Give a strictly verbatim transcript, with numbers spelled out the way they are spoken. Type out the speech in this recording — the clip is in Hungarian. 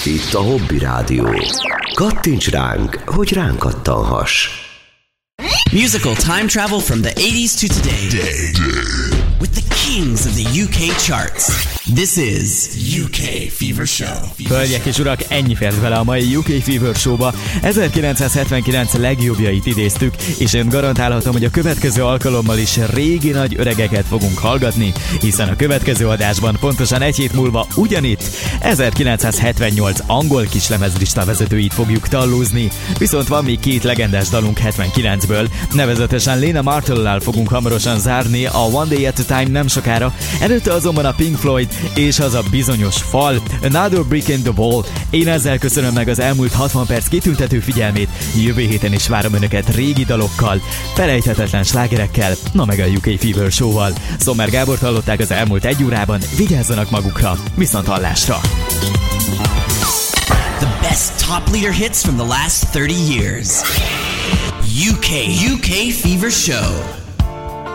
Itt a Hobby Rádió. Kattints ránk, hogy ránk kattanhass. Musical time travel from the eighties to today. Day, day. With the kings of the U K charts. This is U K Fever Show. Hölgyek és urak, ennyi fért vele a mai U K Fever Show-ba. ezerkilencszázhetvenkilenc legjobbjait idéztük, és én garantálhatom, hogy a következő alkalommal is régi nagy öregeket fogunk hallgatni, hiszen a következő adásban pontosan egy hét múlva ugyanitt ezerkilencszázhetvennyolc angol kislemezlista vezetőit fogjuk tallózni, viszont van még két legendás dalunk hetvenkilencből, nevezetesen Lena Martellel fogunk hamarosan zárni a One Day at a Time nem sokára, előtte azonban a Pink Floyd és az a bizonyos fal, Another Brick in the Wall. Én ezzel köszönöm meg az elmúlt hatvan perc kitüntető figyelmét, jövő héten is várom önöket régi dalokkal, felejthetetlen slágerekkel, na meg a U K Fever Show-val. Sommer Gábort hallották az elmúlt egy órában, vigyázzanak magukra, viszont hallásra! The best top leader hits from the last thirty years. U K U K Fever Show.